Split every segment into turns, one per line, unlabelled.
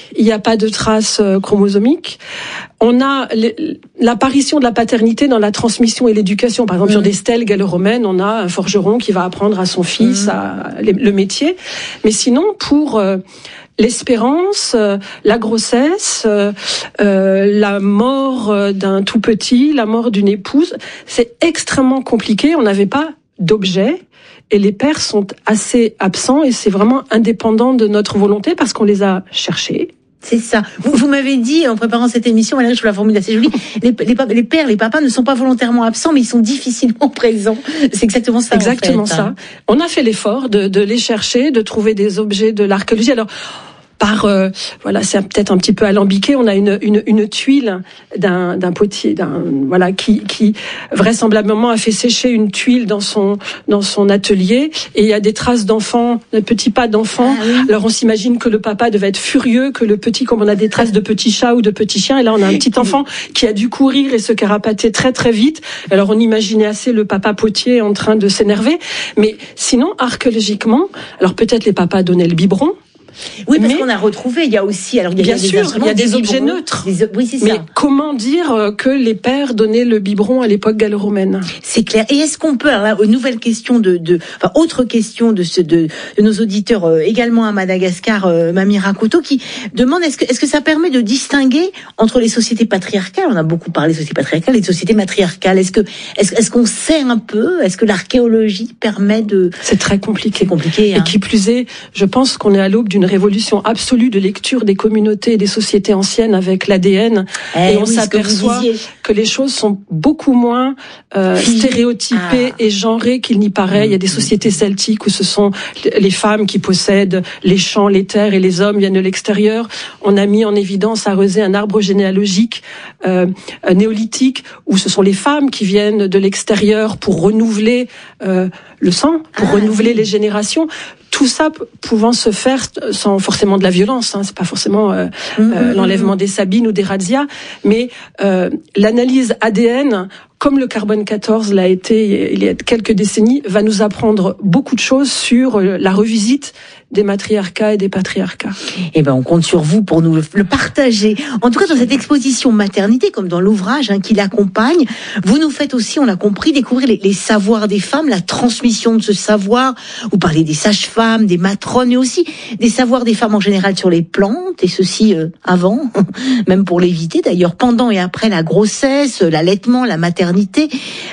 il n'y a pas de traces chromosomiques. On a l'apparition de la paternité dans la transmission et l'éducation. Par exemple, sur des stèles gallo-romaines, on a un forgeron qui va apprendre à son fils le métier. Mais sinon, pour l'espérance, la grossesse, la mort d'un tout petit, la mort d'une épouse, c'est extrêmement compliqué. On n'avait pas d'objet. Et les pères sont assez absents et c'est vraiment indépendant de notre volonté parce qu'on les a cherchés.
C'est ça. Vous m'avez dit, en préparant cette émission, Valérie, je trouve la formule assez jolie, les pères, les papas ne sont pas volontairement absents, mais ils sont difficilement présents. C'est exactement ça.
Exactement ça. On a fait l'effort de les chercher, de trouver des objets de l'archéologie. Alors, voilà, c'est peut-être un petit peu alambiqué. On a une tuile d'un potier, qui vraisemblablement a fait sécher une tuile dans son atelier. Et il y a des traces d'enfants, de petits pas d'enfants. Ah, oui. Alors on s'imagine que le papa devait être furieux, que le petit, comme on a des traces de petits chats ou de petits chiens. Et là on a un petit enfant qui a dû courir et se carapater très très vite. Alors on imaginait assez le papa potier en train de s'énerver. Mais sinon, archéologiquement, alors peut-être les papas donnaient le biberon.
Oui, parce qu'on a retrouvé, il y a aussi, alors il y a
des objets neutres.
Oui, c'est
mais
ça.
Comment dire que les pères donnaient le biberon à l'époque gallo-romaine?
C'est clair. Et est-ce qu'on peut, alors là, nouvelle question autre question de nos auditeurs également à Madagascar, Mamie Rakoto, qui demande est-ce que ça permet de distinguer entre les sociétés patriarcales, on a beaucoup parlé de sociétés patriarcales, et de sociétés matriarcales. Est-ce qu'on sait un peu, est-ce que l'archéologie permet de...
C'est très compliqué.
C'est compliqué, hein.
Et qui plus est, je pense qu'on est à l'aube d'une révolution absolue de lecture des communautés et des sociétés anciennes avec l'ADN. Et on s'aperçoit que les choses sont beaucoup moins stéréotypées et genrées qu'il n'y paraît. Il y a des sociétés celtiques où ce sont les femmes qui possèdent les champs, les terres et les hommes viennent de l'extérieur. On a mis en évidence à Rezé un arbre généalogique néolithique où ce sont les femmes qui viennent de l'extérieur pour renouveler le sang, pour renouveler les générations. Tout ça pouvant se faire sans forcément de la violence, hein, c'est pas forcément l'enlèvement des Sabines ou des razzias, mais l'analyse ADN, comme le carbone 14 l'a été il y a quelques décennies, va nous apprendre beaucoup de choses sur la revisite des matriarcats et des patriarcats.
Eh ben, on compte sur vous pour nous le partager. En tout cas, dans cette exposition maternité, comme dans l'ouvrage qui l'accompagne, vous nous faites aussi, on l'a compris, découvrir les savoirs des femmes, la transmission de ce savoir. Vous parlez des sages-femmes, des matrones, et aussi des savoirs des femmes en général sur les plantes, et ceci avant, même pour l'éviter d'ailleurs, pendant et après la grossesse, l'allaitement, la maternité,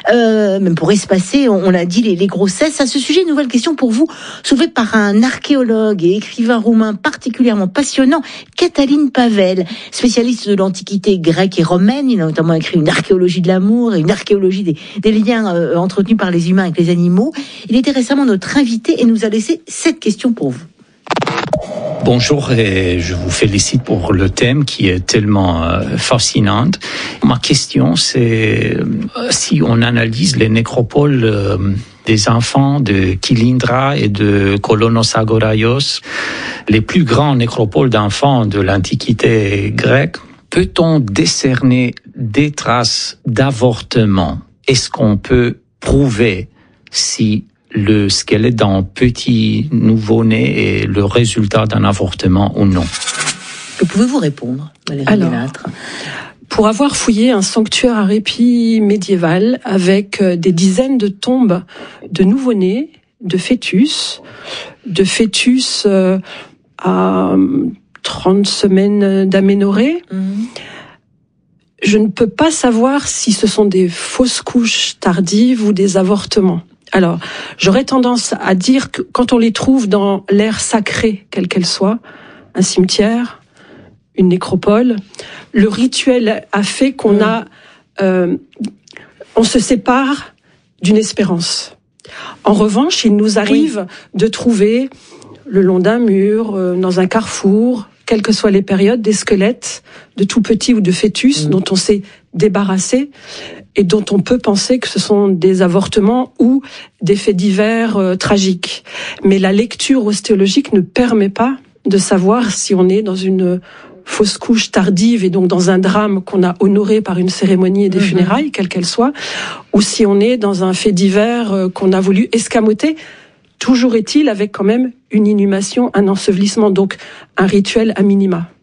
même pour espacer, on l'a dit, les grossesses. À ce sujet, une nouvelle question pour vous, soulevée par un archéologue et écrivain roumain particulièrement passionnant, Cătălin Pavel, spécialiste de l'Antiquité grecque et romaine. Il a notamment écrit une archéologie de l'amour et une archéologie des liens entretenus par les humains avec les animaux. Il était récemment notre invité et nous a laissé cette question pour vous.
Bonjour et je vous félicite pour le thème qui est tellement fascinant. Ma question, c'est si on analyse les nécropoles des enfants de Kilindra et de Kolonos Agoraios, les plus grands nécropoles d'enfants de l'Antiquité grecque, peut-on décerner des traces d'avortement? Est-ce qu'on peut prouver si le squelette d'un petit nouveau-né est le résultat d'un avortement ou non?
Que pouvez-vous répondre, Valérie Delattre?
Pour avoir fouillé un sanctuaire à répit médiéval avec des dizaines de tombes de nouveau-nés, de fœtus à 30 semaines d'aménorrhée, je ne peux pas savoir si ce sont des fausses couches tardives ou des avortements. Alors, j'aurais tendance à dire que quand on les trouve dans l'aire sacrée, quelle qu'elle soit, un cimetière, une nécropole, le rituel a fait qu'on on se sépare d'une espérance. En revanche, il nous arrive de trouver le long d'un mur, dans un carrefour, quelles que soient les périodes, des squelettes de tout petits ou de fœtus dont on s'est débarrassé et dont on peut penser que ce sont des avortements ou des faits divers tragiques. Mais la lecture ostéologique ne permet pas de savoir si on est dans une fausse couche tardive et donc dans un drame qu'on a honoré par une cérémonie et des funérailles, quelle qu'elle soit, ou si on est dans un fait divers qu'on a voulu escamoter. Toujours est-il avec quand même une inhumation, un ensevelissement, donc un rituel à minima.